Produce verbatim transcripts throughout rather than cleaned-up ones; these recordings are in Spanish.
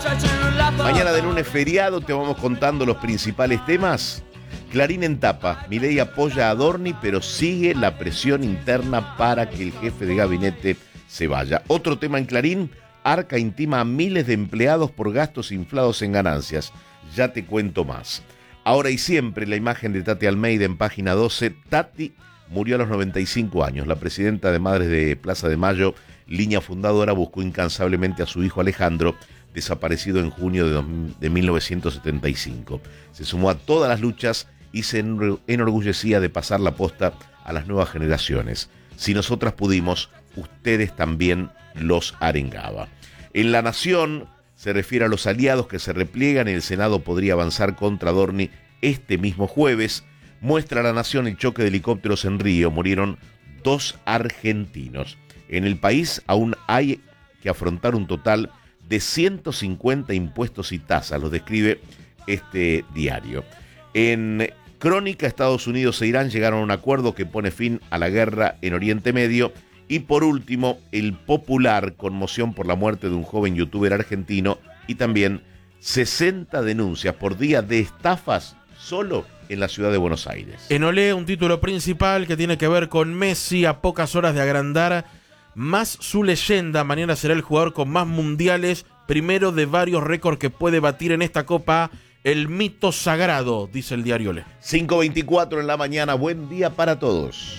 Mañana de lunes feriado te vamos contando los principales temas. Clarín en tapa, Milei apoya a Adorni, pero sigue la presión interna para que el jefe de gabinete se vaya. Otro tema en Clarín, Arca intima a miles de empleados por gastos inflados en ganancias. Ya te cuento más. Ahora y siempre, la imagen de Tati Almeida en página doce. Tati murió a los noventa y cinco años. La presidenta de Madres de Plaza de Mayo, línea fundadora, buscó incansablemente a su hijo Alejandro, desaparecido en junio de, de mil novecientos setenta y cinco. Se sumó a todas las luchas y se enorgullecía de pasar la posta a las nuevas generaciones. Si nosotras pudimos, ustedes también, los arengaba. En La Nación se refiere a los aliados que se repliegan y el Senado podría avanzar contra Adorni este mismo jueves. Muestra La Nación el choque de helicópteros en Río. Murieron dos argentinos. En el país aún hay que afrontar un total de ciento cincuenta impuestos y tasas, lo describe este diario. En Crónica, Estados Unidos e Irán llegaron a un acuerdo que pone fin a la guerra en Oriente Medio. Y por último, El Popular, conmoción por la muerte de un joven youtuber argentino y también sesenta denuncias por día de estafas solo en la ciudad de Buenos Aires. En Olé, un título principal que tiene que ver con Messi a pocas horas de agrandar más su leyenda. Mañana será el jugador con más mundiales, primero de varios récords que puede batir en esta Copa. El mito sagrado, dice el diario Olé. cinco veinticuatro en la mañana, buen día para todos.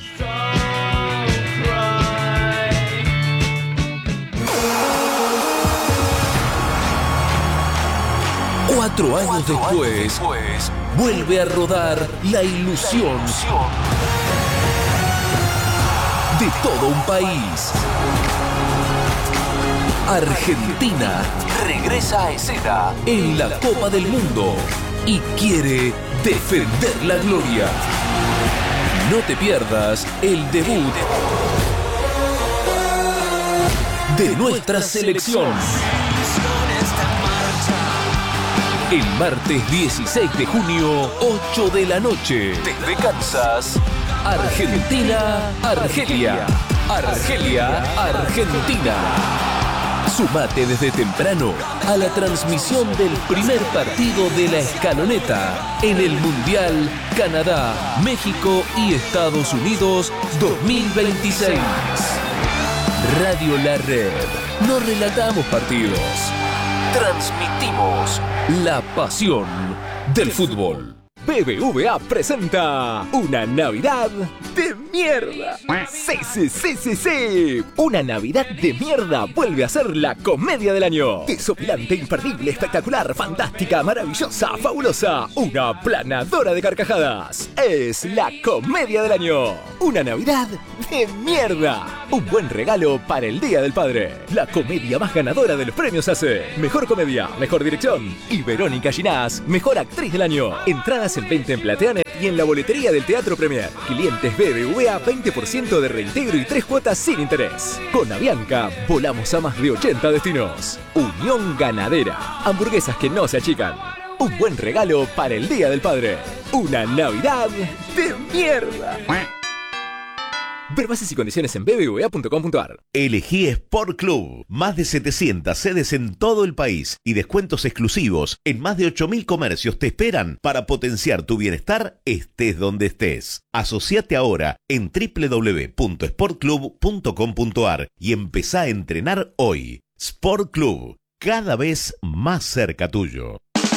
Cuatro años después, vuelve a rodar la ilusión de todo un país. Argentina regresa a escena en la Copa del Mundo y quiere defender la gloria. No te pierdas el debut de nuestra selección. El martes dieciséis de junio, ocho de la noche, desde Kansas, Argentina, Argelia. Argelia, Argentina. Sumate desde temprano a la transmisión del primer partido de la escaloneta en el Mundial Canadá, México y Estados Unidos dos mil veintiséis. Radio La Red. No relatamos partidos. Transmitimos la pasión del fútbol. B B V A presenta una Navidad de mierda. Sí, sí, sí, sí, sí. Una Navidad de mierda vuelve a ser la comedia del año. Desopilante, imperdible, espectacular, fantástica, maravillosa, fabulosa. Una planadora de carcajadas. Es la comedia del año. Una Navidad de mierda. Un buen regalo para el Día del Padre. La comedia más ganadora de los premios A C E. Mejor comedia, mejor dirección. Y Verónica Ginás, mejor actriz del año. Entradas en venta en Plateanet y en la boletería del Teatro Premier. Clientes B B V A, veinte por ciento de reintegro y tres cuotas sin interés. Con Avianca, volamos a más de ochenta destinos. Unión Ganadera. Hamburguesas que no se achican. Un buen regalo para el Día del Padre. Una Navidad de mierda. Ver bases y condiciones en b b v a punto com punto a r. Elegí Sport Club. Más de setecientas sedes en todo el país y descuentos exclusivos en más de ocho mil comercios te esperan para potenciar tu bienestar estés donde estés. Asociate ahora en w w w punto sport club punto com punto a r y empezá a entrenar hoy. Sport Club, cada vez más cerca tuyo.